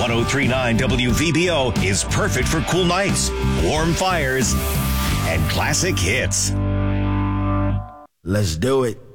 1039 WVBO is perfect for cool nights, warm fires, and classic hits. Let's do it.